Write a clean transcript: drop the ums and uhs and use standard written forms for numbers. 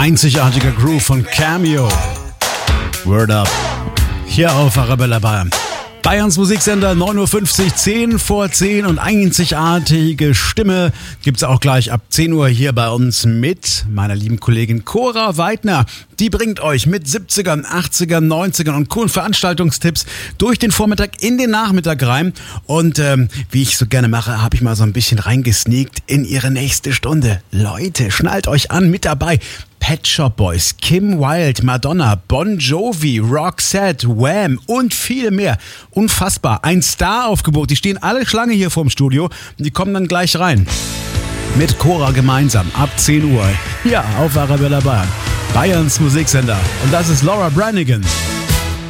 Einzigartiger Groove von Cameo. Word up. Hier auf Arabella Bayern. Bayerns Musiksender 9.50 Uhr, 10 vor 10 und einzigartige Stimme gibt's auch gleich ab 10 Uhr hier bei uns mit meiner lieben Kollegin Cora Weidner. Die bringt euch mit 70ern, 80ern, 90ern und coolen Veranstaltungstipps durch den Vormittag in den Nachmittag rein. Und wie ich so gerne mache, habe ich mal so ein bisschen reingesneakt in ihre nächste Stunde. Leute, schnallt euch an, mit dabei. Pet Shop Boys, Kim Wilde, Madonna, Bon Jovi, Roxette, Wham und viel mehr. Unfassbar. Ein Star-Aufgebot. Die stehen alle Schlange hier vorm Studio und die kommen dann gleich rein. Mit Cora gemeinsam ab 10 Uhr. Ja, auf Arabella Bayern. Bayerns Musiksender. Und das ist Laura Branigan.